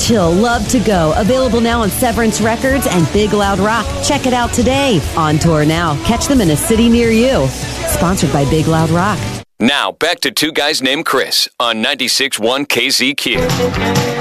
Chill Love to Go. Available now on Severance Records and Big Loud Rock. Check it out today. On tour now. Catch them in a city near you. Sponsored by Big Loud Rock. Now, back to Two Guys Named Chris on 96.1 KZQ.